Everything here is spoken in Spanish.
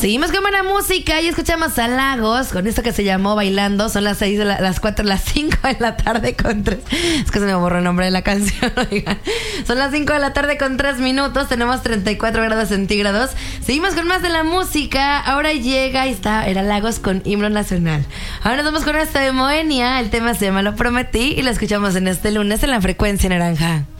Seguimos con buena música y escuchamos a Lagos con esto que se llamó Bailando. Son las 6 de las 4, las 5 de la tarde con 3. Es que se me borró el nombre de la canción, oigan. Son las 5 de la tarde con 3 minutos. Tenemos 34 grados centígrados. Seguimos con más de la música. Ahora llega y era Lagos con Himno Nacional. Ahora nos vamos con esta de Moenia. El tema se llama Lo Prometí y lo escuchamos en este lunes en La Frecuencia Naranja.